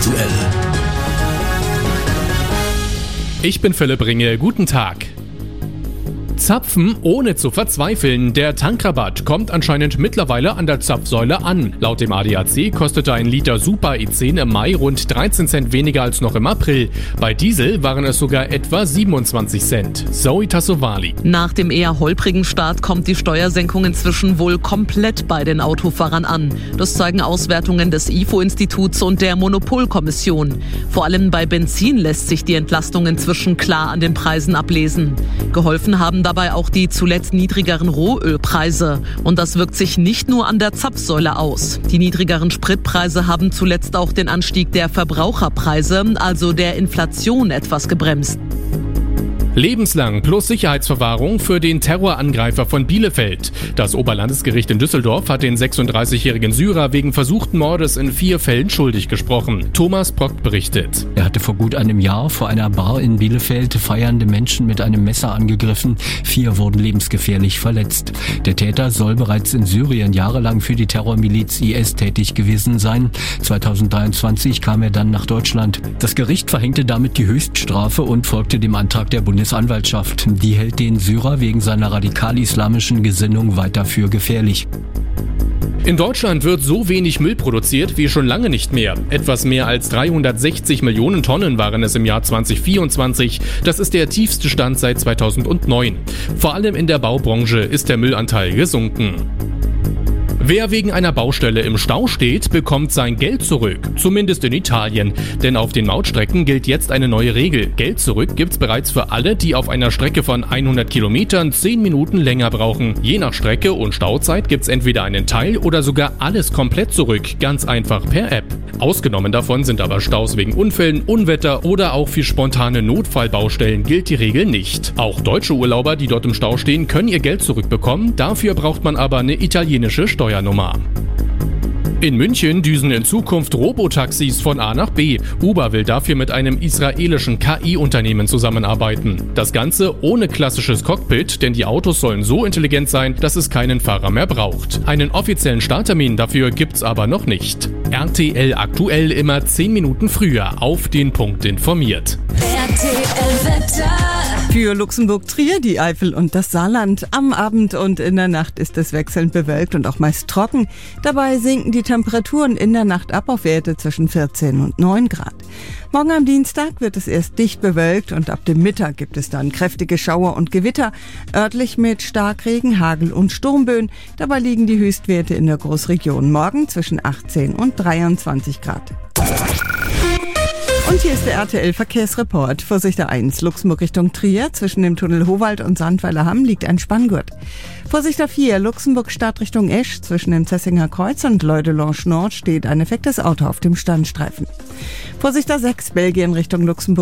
aktuell. Ich bin Philipp Ringe, guten Tag. Zapfen ohne zu verzweifeln. Der Tankrabatt kommt anscheinend mittlerweile an der Zapfsäule an. Laut dem ADAC kostete ein Liter Super E10 im Mai rund 13 Cent weniger als noch im April. Bei Diesel waren es sogar etwa 27 Cent. Zoe Tassovali. Nach dem eher holprigen Start kommt die Steuersenkung inzwischen wohl komplett bei den Autofahrern an. Das zeigen Auswertungen des IFO-Instituts und der Monopolkommission. Vor allem bei Benzin lässt sich die Entlastung inzwischen klar an den Preisen ablesen. Geholfen haben dabei auch die zuletzt niedrigeren Rohölpreise. Und das wirkt sich nicht nur an der Zapfsäule aus. Die niedrigeren Spritpreise haben zuletzt auch den Anstieg der Verbraucherpreise, also der Inflation, etwas gebremst. Lebenslang plus Sicherheitsverwahrung für den Terrorangreifer von Bielefeld. Das Oberlandesgericht in Düsseldorf hat den 36-jährigen Syrer wegen versuchten Mordes in 4 Fällen schuldig gesprochen. Thomas Prock berichtet. Er hatte vor gut einem Jahr vor einer Bar in Bielefeld feiernde Menschen mit einem Messer angegriffen. 4 wurden lebensgefährlich verletzt. Der Täter soll bereits in Syrien jahrelang für die Terrormiliz IS tätig gewesen sein. 2023 kam er dann nach Deutschland. Das Gericht verhängte damit die Höchststrafe und folgte dem Antrag der Bundesanwaltschaft. Die hält den Syrer wegen seiner radikal-islamischen Gesinnung weiter für gefährlich. In Deutschland wird so wenig Müll produziert wie schon lange nicht mehr. Etwas mehr als 360 Millionen Tonnen waren es im Jahr 2024. Das ist der tiefste Stand seit 2009. Vor allem in der Baubranche ist der Müllanteil gesunken. Wer wegen einer Baustelle im Stau steht, bekommt sein Geld zurück. Zumindest in Italien. Denn auf den Mautstrecken gilt jetzt eine neue Regel. Geld zurück gibt's bereits für alle, die auf einer Strecke von 100 Kilometern 10 Minuten länger brauchen. Je nach Strecke und Stauzeit gibt's entweder einen Teil oder sogar alles komplett zurück. Ganz einfach per App. Ausgenommen davon sind aber Staus wegen Unfällen, Unwetter oder auch für spontane Notfallbaustellen gilt die Regel nicht. Auch deutsche Urlauber, die dort im Stau stehen, können ihr Geld zurückbekommen. Dafür braucht man aber eine italienische Steuernummer. In München düsen in Zukunft Robotaxis von A nach B. Uber will dafür mit einem israelischen KI-Unternehmen zusammenarbeiten. Das Ganze ohne klassisches Cockpit, denn die Autos sollen so intelligent sein, dass es keinen Fahrer mehr braucht. Einen offiziellen Starttermin dafür gibt's aber noch nicht. RTL aktuell immer 10 Minuten früher auf den Punkt informiert. RTL Wetter. Für Luxemburg-Trier, die Eifel und das Saarland. Am Abend und in der Nacht ist es wechselnd bewölkt und auch meist trocken. Dabei sinken die Temperaturen in der Nacht ab auf Werte zwischen 14 und 9 Grad. Morgen am Dienstag wird es erst dicht bewölkt und ab dem Mittag gibt es dann kräftige Schauer und Gewitter, örtlich mit Starkregen, Hagel und Sturmböen. Dabei liegen die Höchstwerte in der Großregion morgen zwischen 18 und 23 Grad. Und hier ist der RTL-Verkehrsreport. Vorsicht der 1, Luxemburg Richtung Trier. Zwischen dem Tunnel Howald und Sandweiler Hamm liegt ein Spanngurt. Vorsicht der 4, Luxemburg-Stadt Richtung Esch. Zwischen dem Zessinger Kreuz und Leudelange Nord steht ein defektes Auto auf dem Standstreifen. Vorsicht der 6, Belgien Richtung Luxemburg.